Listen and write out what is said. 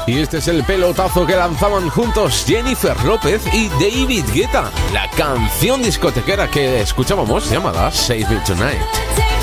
Y este es el pelotazo que lanzaban juntos Jennifer López y David Guetta. La canción discotequera que escuchábamos llamada Save It Tonight.